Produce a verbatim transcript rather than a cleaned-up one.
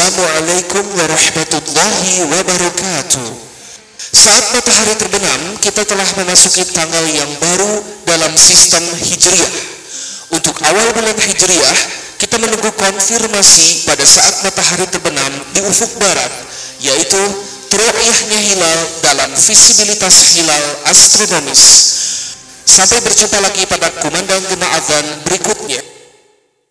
Assalamualaikum warahmatullahi wabarakatuh. Saat matahari terbenam, kita telah memasuki tanggal yang baru dalam sistem Hijriah. Untuk awal bulan Hijriah, kita menunggu konfirmasi pada saat matahari terbenam di ufuk barat, yaitu ru'yahnya hilal dalam visibilitas hilal astronomis. Sampai berjumpa lagi pada kumandang gemah adzan berikutnya.